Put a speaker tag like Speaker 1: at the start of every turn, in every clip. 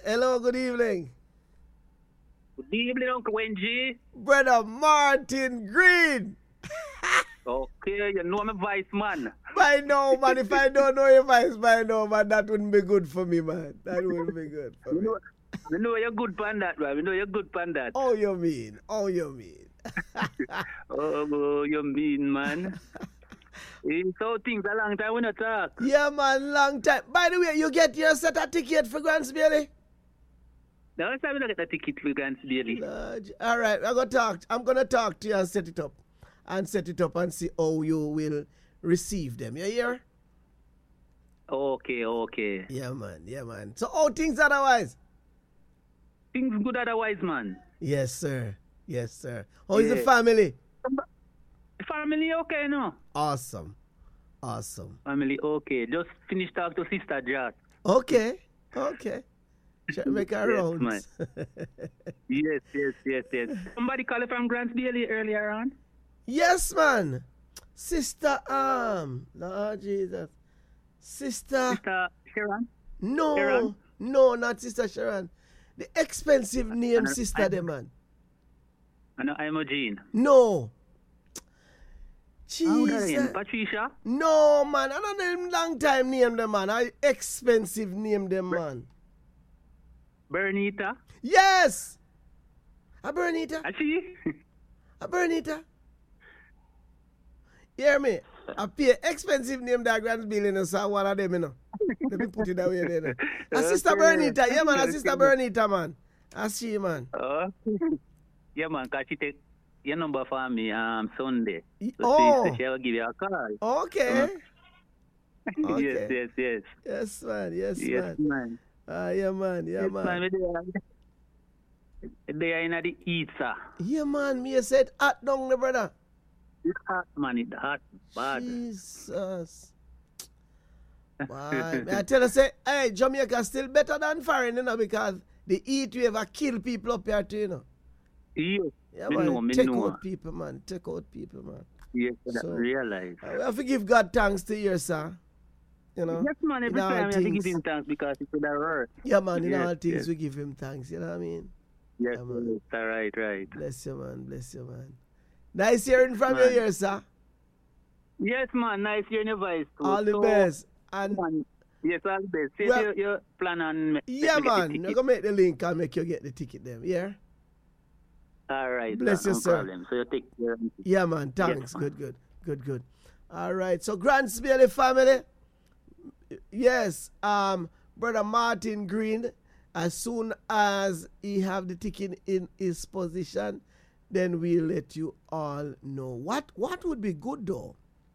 Speaker 1: Hello, good evening.
Speaker 2: Good evening, Uncle Wenji.
Speaker 1: Brother Martin Green.
Speaker 2: Okay, you know my voice, man.
Speaker 1: By now, man, if I don't know your voice by now, man, that wouldn't be good for me, man. That wouldn't be good for me.
Speaker 2: We know you're good pan that, man. We know you're good pan that.
Speaker 1: Oh, you mean? Oh, you mean?
Speaker 2: Oh, you mean, man. So things a long time we not talk.
Speaker 1: Yeah, man, long time. By the way, you get your set a ticket for Grants Bailey?
Speaker 2: Now, it's time we don't get a ticket for Grants Bailey.
Speaker 1: All right, I'm gonna talk to you and set it up. And see how you will receive them. You hear?
Speaker 2: Okay.
Speaker 1: Yeah, man. So how things otherwise?
Speaker 2: Things good otherwise, man.
Speaker 1: Yes, sir. How is the family?
Speaker 2: Family okay, no?
Speaker 1: Awesome.
Speaker 2: Family okay. Just finished talk to Sister Jack.
Speaker 1: Okay. Should make our rounds.
Speaker 2: Man. Yes. Somebody called from Grants Bailey earlier on?
Speaker 1: Yes, man. Sister Lord Jesus. Sister
Speaker 2: Sharon?
Speaker 1: No,
Speaker 2: Sharon?
Speaker 1: No, not Sister Sharon. The expensive name sister, the man.
Speaker 2: I know I'm Jean.
Speaker 1: No.
Speaker 2: Jesus. Patricia?
Speaker 1: No, man. I don't know long time name them, man. I expensive name them, man.
Speaker 2: Bernita?
Speaker 1: Yes. A Bernita.
Speaker 2: She?
Speaker 1: A Bernita. Hear me? I pay expensive name that Grants Bailey, no, so one of them, you know. Let me put it that way there. A Sister Bernita. Yeah, man. A Sister Bernita, man. I see, man.
Speaker 2: Yeah, man. Because she take your number for me Sunday.
Speaker 1: So
Speaker 2: she will give you a call.
Speaker 1: Okay.
Speaker 2: Okay. Yes.
Speaker 1: Yes, man.
Speaker 2: Yes, man.
Speaker 1: Yeah, man.
Speaker 2: Yes, man. They are in the east, sir.
Speaker 1: Yeah, man. Me said hot down the brother.
Speaker 2: It's hot, man. It's hot. Bad.
Speaker 1: Jesus. Man, I tell you, say, hey, Jamaica still better than foreign, you know, because the heat wave have kill people up here too, you know.
Speaker 2: Yes.
Speaker 1: Yeah, man. Take out people, man.
Speaker 2: Yes, so, realize.
Speaker 1: We have to give God thanks to you, sir. You know.
Speaker 2: Yes, man. Every time we have to give him thanks because it's the word.
Speaker 1: Yeah, man. In all things we give him thanks. You know what I mean?
Speaker 2: Yes, yeah, man. Right.
Speaker 1: Bless you, man. Nice hearing from you here, sir.
Speaker 2: Yes, man. Nice hearing your voice too.
Speaker 1: All the best. And
Speaker 2: man, yes, all the best. Say you plan on
Speaker 1: yeah, man. You're gonna make the link and make you get the ticket then. Yeah.
Speaker 2: All right.
Speaker 1: Bless you, sir.
Speaker 2: Problem. So you take care.
Speaker 1: Yeah, man. Thanks.
Speaker 2: Yes, man.
Speaker 1: Good. All right. So Grants Bailey family. Yes. Brother Martin Green. As soon as he have the ticket in his position, then we'll let you all know. What would be good though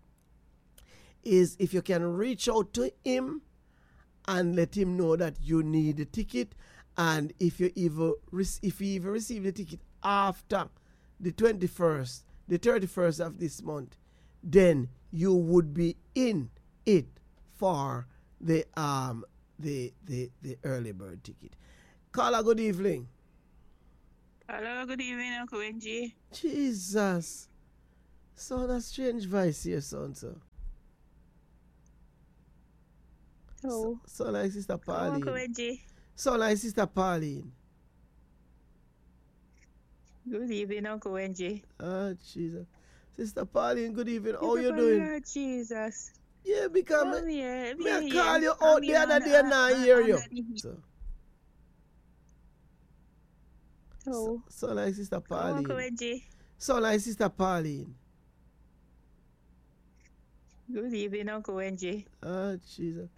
Speaker 1: is if you can reach out to him and let him know that you need a ticket, and if you even receive the ticket after the 21st, the 31st of this month, then you would be in it for the early bird ticket. Caller, good evening.
Speaker 3: Hello, good evening, Uncle Wenji.
Speaker 1: Jesus. Sound a strange voice here, son, sir.
Speaker 3: Oh.
Speaker 1: So like Sister Pauline.
Speaker 3: Uncle Wenji.
Speaker 1: So like Sister Pauline.
Speaker 3: Good evening, Uncle Wenji.
Speaker 1: Oh, Jesus. Sister Pauline, good evening. How you doing?
Speaker 3: Lord Jesus.
Speaker 1: Yeah, because
Speaker 3: I
Speaker 1: call you out the other day and I hear you. So like Sister Pauline.
Speaker 3: Uncle Wenji.
Speaker 1: So like Sister Pauline.
Speaker 3: Good evening, Uncle Wenji.
Speaker 1: Oh, Jesus.